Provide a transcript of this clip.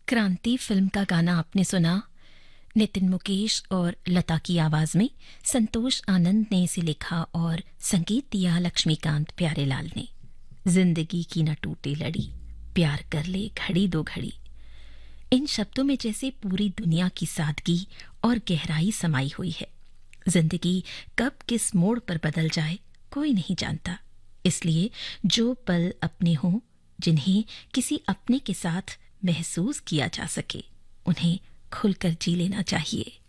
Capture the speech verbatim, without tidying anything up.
क्रांति फिल्म का गाना आपने सुना। नितिन मुकेश और लता की आवाज में संतोष आनंद ने इसे लिखा और संगीत दिया लक्ष्मीकांत प्यारेलाल ने। जिंदगी की न टूटे लड़ी, प्यार कर ले घड़ी दो घड़ी। इन शब्दों में जैसे पूरी दुनिया की सादगी और गहराई समाई हुई है। जिंदगी कब किस मोड़ पर बदल जाए कोई नहीं जानता, इसलिए जो पल अपने हों, जिन्हें किसी अपने के साथ महसूस किया जा सके, उन्हें खुलकर जी लेना चाहिए।